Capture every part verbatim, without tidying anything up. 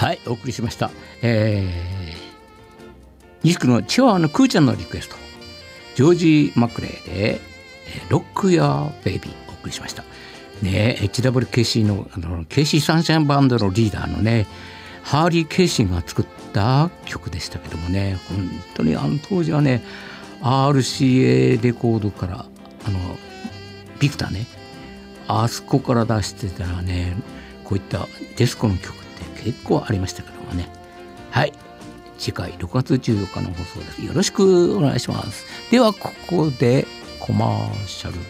はい、お送りしました。えー、西区のチワワのクーちゃんのリクエスト、ジョージ・マクレーでロック・ヤー・ベイビーお送りしましたね。 エイチダブリューケーシー の, あのケーシーサンシャインバンドのリーダーのねハーリー・ケーシーが作った曲でしたけどもね、本当にあの当時はね アールシーエー レコードからあのビクターね、あそこから出してたらね、こういったディスコの曲って結構ありましたけどもね。はい、次回ろくがつじゅうよっかの放送です。よろしくお願いします。ではここでコマーシャルです。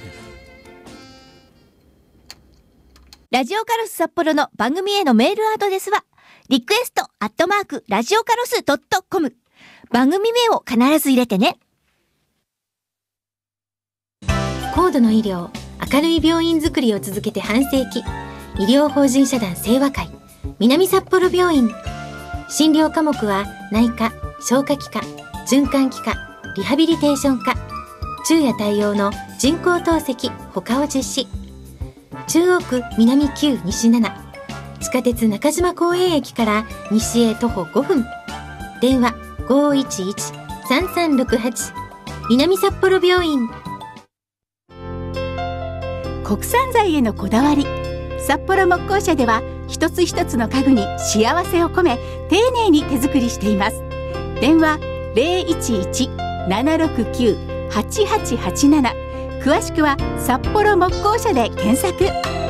ラジオカロス札幌の番組へのメールアドレスはリクエストアットマークラジオカロスドットコム、番組名を必ず入れてね。 高度の医療、明るい病院づくりを続けて半世紀、医療法人社団清和会南札幌病院。診療科目は内科、消化器科、循環器科、リハビリテーション科、昼夜対応の人工透析他を実施。中央区南きゅう西なな、地下鉄中島公園駅から西へ徒歩ごふん。電話 ごーいちいち さんさんろくはち 南札幌病院。 国産材へのこだわり、札幌木工社では一つ一つの家具に幸せを込め丁寧に手作りしています。電話 ゼロいちいち ななろくきゅう はちはちはちなな、詳しくは札幌木工社で検索。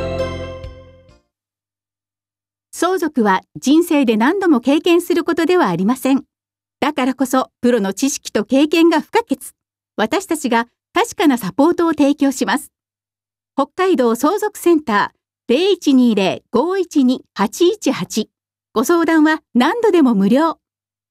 相続は人生で何度も経験することではありません。だからこそプロの知識と経験が不可欠。私たちが確かなサポートを提供します。北海道相続センター ゼロいちにゼロ ごーいちに はちいちはち、ご相談は何度でも無料。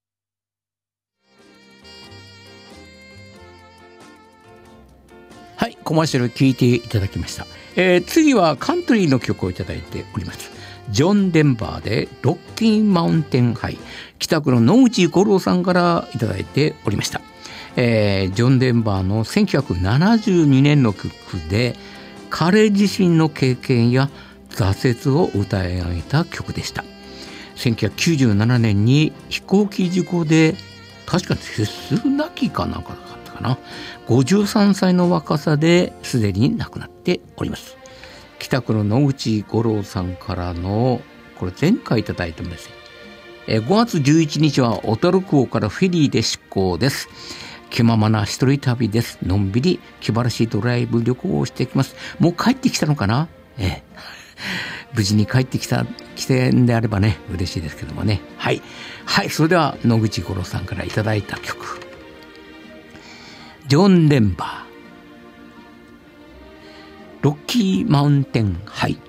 はい、コマーシャル聞いていただきました。えー、次はカントリーの曲をいただいております。ジョン・デンバーでロッキーマウンテンハイ、北区の野口五郎さんからいただいておりました。えー、ジョン・デンバーのせんきゅうひゃくななじゅうにねんの曲で彼自身の経験や挫折を歌い上げた曲でした。せんきゅうひゃくきゅうじゅうななねんに飛行機事故で確かにセスナ機かなんかだったかな、ごじゅうさんさいの若さですでに亡くなっております。北区の野口五郎さんからのこれ前回いただいたんですよ。えごがつじゅういちにちは小樽港からフェリーで出港です。気ままな一人旅です。のんびり気晴らしいドライブ旅行をしていきます。もう帰ってきたのかな、ええ、無事に帰ってきた来てんであればね嬉しいですけどもね。はいはい、それでは野口五郎さんからいただいた曲、ジョン・デンバーロッキーマウンテンハイ。